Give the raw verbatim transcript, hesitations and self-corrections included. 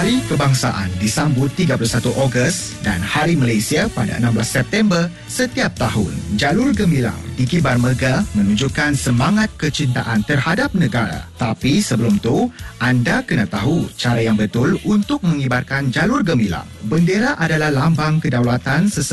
Hari Kebangsaan disambut tiga puluh satu Ogos dan Hari Malaysia pada enam belas September setiap tahun. Jalur gemilang dikibar megah menunjukkan semangat kecintaan terhadap negara. Tapi sebelum tu, anda kena tahu cara yang betul untuk mengibarkan jalur gemilang. Bendera adalah lambang kedaulatan sesebuah